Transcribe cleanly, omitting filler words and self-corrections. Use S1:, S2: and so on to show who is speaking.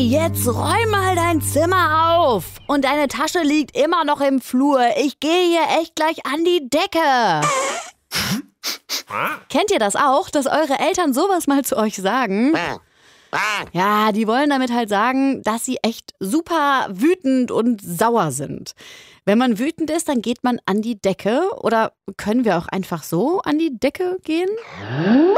S1: jetzt räum mal dein Zimmer auf. Und deine Tasche liegt immer noch im Flur. Ich gehe hier echt gleich an die Decke. Kennt ihr das auch, dass eure Eltern sowas mal zu euch sagen? Ja, die wollen damit halt sagen, dass sie echt super wütend und sauer sind. Wenn man wütend ist, dann geht man an die Decke. Oder können wir auch einfach so an die Decke gehen?